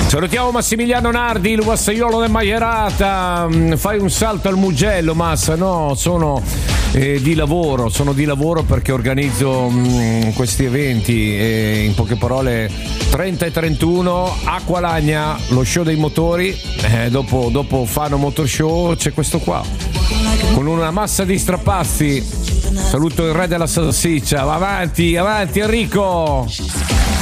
Salutiamo Massimiliano Nardi, il vassaiolo del Maierata. Fai un salto al Mugello, Massa? No, sono di lavoro perché organizzo questi eventi, in poche parole 30 e 31 Acqualagna, lo show dei motori, dopo Fano Motor Show c'è questo qua con una massa di strapazzi. Saluto il re della salsiccia, avanti Enrico.